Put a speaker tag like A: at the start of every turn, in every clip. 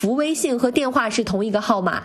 A: 服微信和电话是同一个号码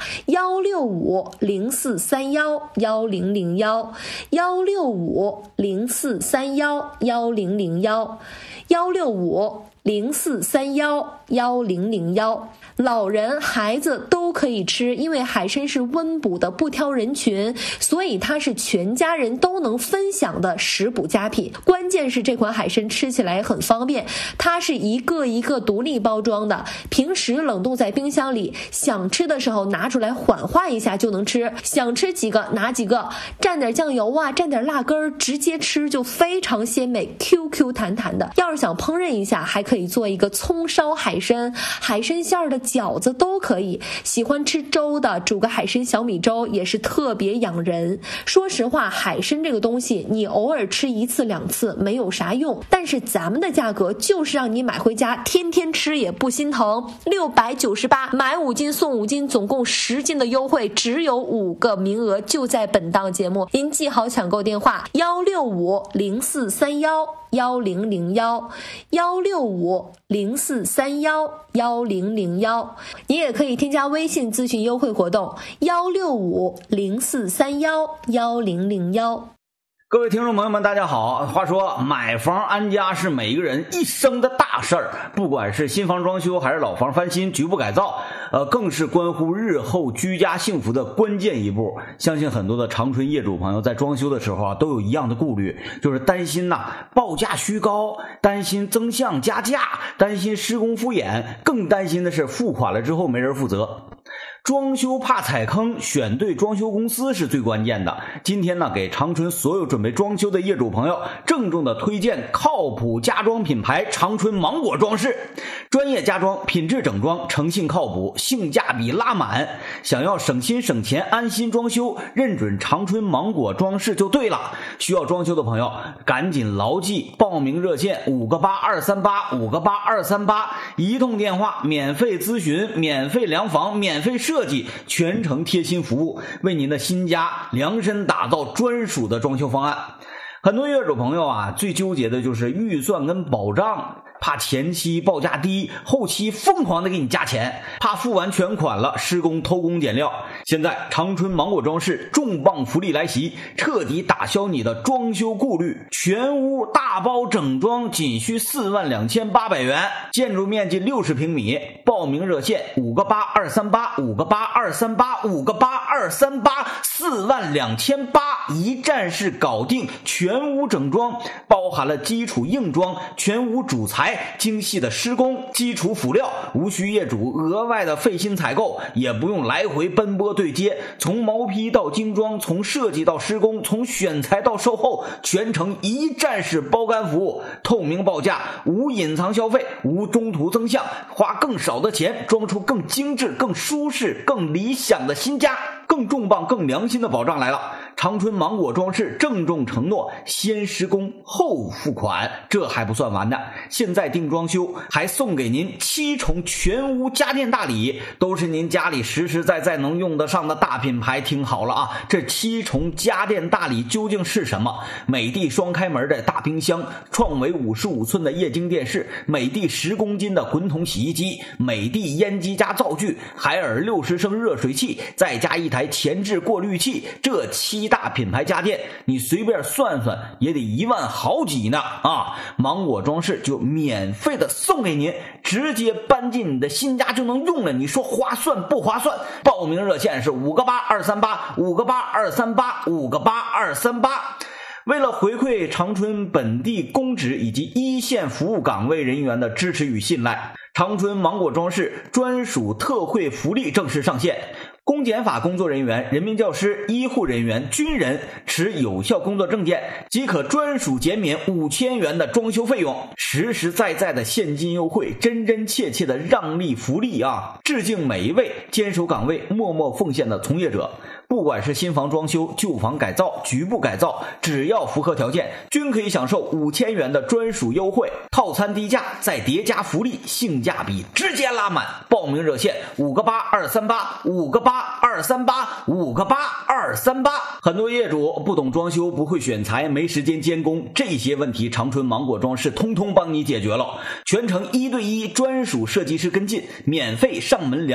A: 16504311001，16504311001，16504311001。老人孩子都可以吃，因为海参是温补的，不挑人群，所以它是全家人都能分享的食补佳品。关键是这款海参吃起来很方便，它是一个一个独立包装的，平时冷冻在冰箱里，想吃的时候拿出来缓化一下就能吃，想吃几个拿几个，蘸点酱油啊，蘸点辣根直接吃就非常鲜美 ，QQ 弹弹的。要是想烹饪一下，还可以做一个葱烧海参，海参馅儿的饺子都可以，喜欢吃粥的煮个海参小米粥也是特别养人。说实话，海参这个东西你偶尔吃1次2次没有啥用，但是咱们的价格就是让你买回家天天吃也不心疼，698买5斤送5斤，总共10斤的优惠，只有5个名额，就在本档节目。您记好抢购电话16504311001，16504311001。你也可以添加微信咨询优惠活动16504311001。
B: 各位听众朋友们大家好，话说买房安家是每一个人一生的大事儿，不管是新房装修还是老房翻新局部改造，更是关乎日后居家幸福的关键一步。相信很多的长春业主朋友在装修的时候都有一样的顾虑，就是担心报价虚高，担心增项加价，担心施工敷衍，更担心的是付款了之后没人负责。装修怕踩坑，选对装修公司是最关键的。今天给长春所有准备装修的业主朋友郑重的推荐靠谱家装品牌长春芒果装饰，专业家装，品质整装，诚信靠谱，性价比拉满。想要省心省钱安心装修，认准长春芒果装饰就对了。需要装修的朋友赶紧牢记报名热线58238，58238，一通电话免费咨询，免费量房，免费设计，全程贴心服务，为您的新家量身打造专属的装修方案。很多业主朋友最纠结的就是预算跟保障，怕前期报价低，后期疯狂的给你加钱，怕付完全款了施工偷工减料。现在长春芒果装饰重磅福利来袭，彻底打消你的装修顾虑，全屋大包整装仅需42800元，建筑面积60平米。报名热线58238，58238，58238，42800，一站式搞定，全屋整装，包含了基础硬装、全屋主材、精细的施工、基础辅料，无需业主额外的费心采购，也不用来回奔波对接，从毛坯到精装，从设计到施工，从选材到售后，全程一站式包干服务，透明报价，无隐藏消费，无中途增项，花更少的钱装出更精致、更舒适、更理想的新家。更重磅更良心的保障来了，长春芒果装饰郑重承诺先施工后付款。这还不算完的，现在订装修还送给您7重全屋家电大礼，都是您家里实实在在能用得上的大品牌。听好了这7重家电大礼究竟是什么？美的双开门的大冰箱，创维55寸的液晶电视，美的10公斤的滚筒洗衣机，美的烟机加灶具，海尔60升热水器，再加一台前置过滤器，这7大品牌家电你随便算算也得1万好几呢芒果装饰就免费的送给您，直接搬进你的新家就能用了，你说划算不划算？报名热线是58238，58238，58238。为了回馈长春本地公职以及一线服务岗位人员的支持与信赖，长春芒果装饰专属特惠福利正式上线。公检法工作人员、人民教师、医护人员、军人持有效工作证件即可专属减免5000元的装修费用，实实在在的现金优惠，真真切切的让利福利致敬每一位坚守岗位、默默奉献的从业者。 不管是新房装修、旧房改造、局部改造，只要符合条件，均可以享受5000元的专属优惠，套餐低价再叠加福利，性价比直接拉满。报名热线5个82385个82385个82385。很多业主不懂装修，不会选材，没时间监工，这些问题长春芒果装饰通通帮你解决了，全程1对1专属设计师跟进，免费上门